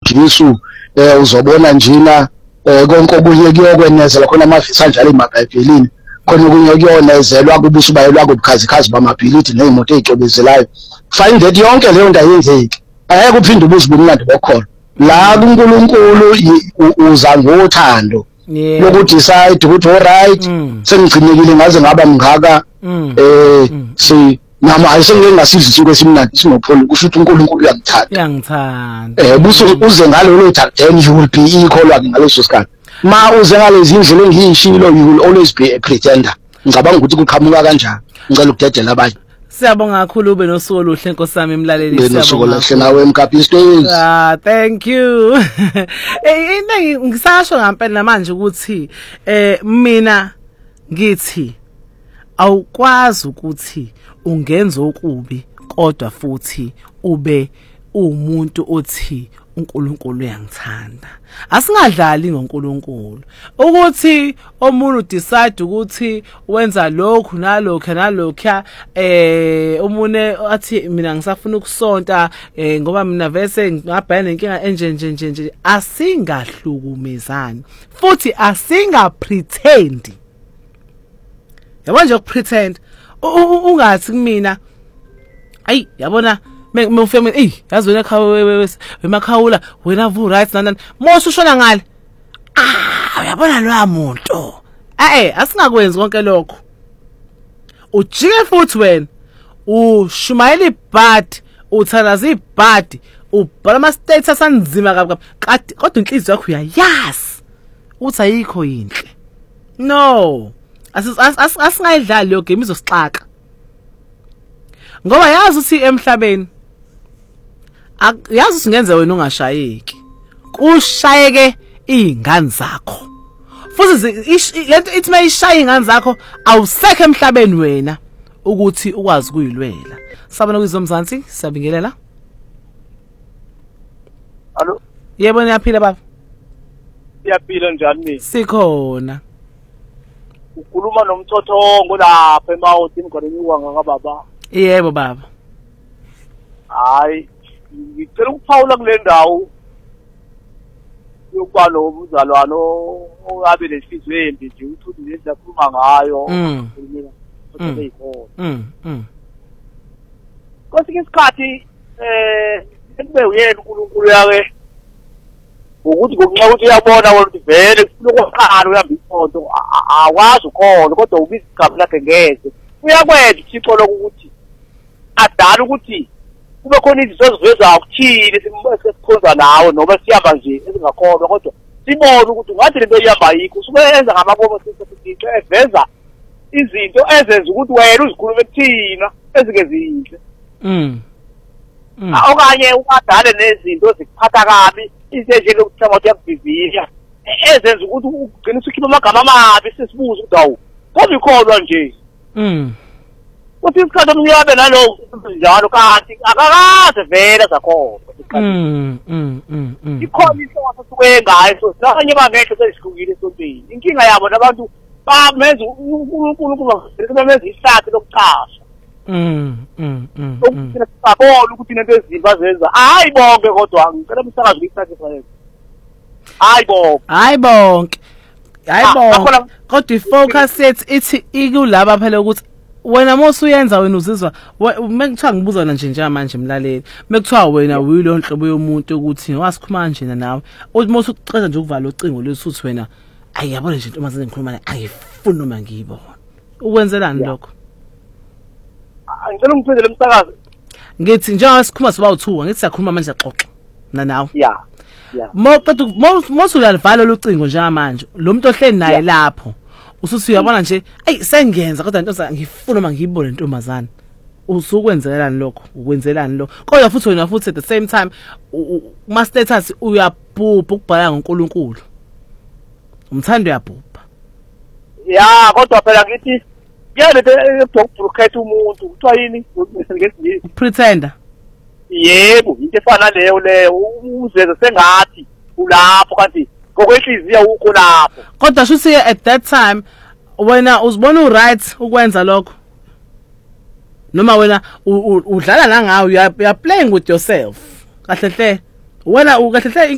uGisu uzobona njena konke okunye kuyokwenezela khona amavisi anjalo eMabhayibhelini khona okunye kuyonezelwa kubuso bayelwa kobukhazikhazi bamabhilidi nezimoto ezicobezelayo find that yonke leyo nto ayenzeki ayeke uphinde ubuze ubumnandi bokhona la uNkulunkulu uza ngothando lokuthi decide ukuthi alright sengigcinekile ngaze ngaba mngaka si nama ayisengeke ngasidla isiko esimnandi sinopholo kusho ukuthi uNkulunkulu uyangithanda buso uze ngalo lo then you will be ikholwa ngaleso sikhathi ma uze ngalezi indlela engiyishilo you will always be a pretender ngicabanga ukuthi kuqhamuka kanjani ngicela ukudedela abanye. Siyabonga kakhulu ube nosuku oluhle Nkosami Mlaleli siyabonga nawe Mkapistoni. Thank you. Into ngisasho ngempela manje ukuthi mina ngithi awukwazi ukuthi ungenza okubi kodwa futhi ube umuntu othi uNkulunkulu uyangithanda. Asingadlali ngoNkulunkulu ukuthi omuntu decide ukuthi wenza lokhu nalokho nalokho umune athi mina ngisafuna ukusonta ngoba mina vese ngabhayana inkinga enje asingahlukumezani futhi asinga pretend. Yabona nje ukupretend ungathi kumina ayi yabona mufeme yazi wena emakhawula wena vu right nani mosu ushona ngale uyabona lo muntu asingakwenzi konke lokho ujike futhi wena ushumayela ibhadi uthalaza ibhadi ubhala ama status anzima kabi kodwa inhliziyo yakho uyayazi uthi ayikho yinhle no asingayidlali lo game izosixaka ngoba yazi uthi emhlabeni yazi usingenza wena ungashayeki kushayeke izingane zakho futhi lento ithi mayishaya izingane zakho awusekho emhlabeni wena ukuthi ukwazi kuyilwela. Sabona kwizomzansi siyabingelela. Allo yebo niyaphila baba? Siyaphila njani mina? Sikhona. Ukhuluma nomthothongo lapha emawuthi ngoreni wanga kababa. Yebo baba. Hayi ngicela ukuphawula kule ndawo yokuba lo muzalwane oyabe lesizwe embi nje ukuthi lezi akhuluma ngayo kwesinye isikhathi kube uyena uNkulunkulu yake ukuthi ngokunxa ukuthi uyabona wona ukuthi vele kufuneka uqala uyamba isonto akwazi ukhona kodwa ubiza igama lakhe ngeze uyakwenza uThixo lokuthi adala ukuthi kube khona izinto eziveza ukuthini sesikhonza nawe noma siyamba nje ezingakholwa kodwa sibone ukuthi ngathi lento ihamba yikho usubenza ngamabobo sesithi eveza izinto ezenza ukuthi wena uzikhulume kuthina ezike zinhle okanye ukadale nezinto zikuphatha kabi izinto lokuthama ukuthi yakubhiziya ezenza ukuthi ugcine usikhipha amagama amabi sesibuza ukuthi awu kodwa ikholwa nje uthi isikhathi omnyabe nalo njalo kanti akakaze vele zakhona ikhona isonto suke ngayo nabanye bangekho sezihlukile esontweni inkinga yabo nabantu bamenza uNkulunkulu bamenza ihlathi lokuchasha ukubona ukuthi into ezimba zenza hayi bonke kodwa ngicela umsakazi ukuthatha ifanele hayi bonke kodwa ifocus ithi ikulaba phela ukuthi wena mosu uyenza wena uzizwa mekuthiwa ngibuza nje manje mlaleli mekuthiwa wena uyilo nhlobo yomuntu ukuthi wasikhuluma njena nawe uthi mosu uqeda nje ukuvala ucingo lesuthi wena ayiyabona nje into mase ngikhuluma naye ayifuni noma ngiyibona ukwenzelani lokho ngicela ungiphendule umsakazi ngithi njengoba sikhuluma soba u2 ngithi siyakhuluma manje siyaxoxa nawe moqeda mosu uyalivala locingo njengamanje lo muntu ohleli naye lapho usuthi uyabona nje sengenza kodwa into ngifuna uma ngiyibone intombazana usukwenzelani lokho ukwenzelani lokho kodwa futhi wena futhi at the same time uma status uyabhubha ukubhala ngoNkulunkulu umthando uyabhubha kodwa phela ngithi kuyalento ukukhetha umuntu kuthiwa yini pretender yebo into efana leyo uzeze sengathi ulapho kanti ngokwenhliziyo ukho lapho kodwa shuthi at that time wena uzibona uright ukwenza lokho noma wena udlala la ngawe you are playing with yourself kahle hle wena kahle hle